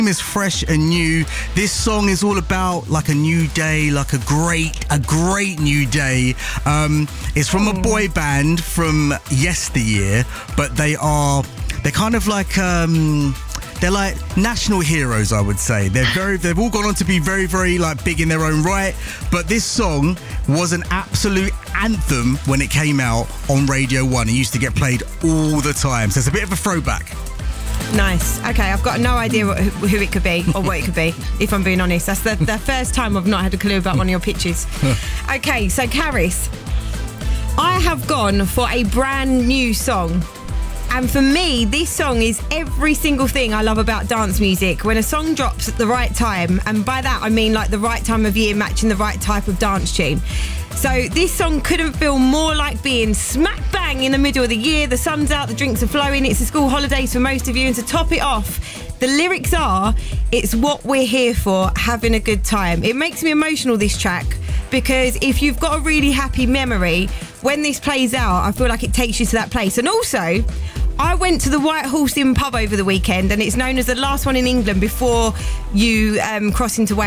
is fresh and new. This song is all about like a new day, like a great new day. It's from a boy band from yesteryear, but they're kind of like they're like national heroes, I would say. They've all gone on to be very, very like big in their own right. But this song was an absolute anthem when it came out on Radio 1. It used to get played all the time. So it's a bit of a throwback. Nice. Okay, I've got no idea who it could be or what it could be, if I'm being honest. That's the first time I've not had a clue about one of your pitches. Okay, so Caris, I have gone for a brand new song. And for me, this song is every single thing I love about dance music. When a song drops at the right time, and by that I mean like the right time of year matching the right type of dance tune. So this song couldn't feel more like being smack bang in the middle of the year. The sun's out, the drinks are flowing, it's the school holidays for most of you, and to top it off, the lyrics are, it's what we're here for, having a good time. It makes me emotional, this track, because if you've got a really happy memory, when this plays out, I feel like it takes you to that place. And also, I went to the White Horse Inn pub over the weekend, and it's known as the last one in England before you cross into Wales.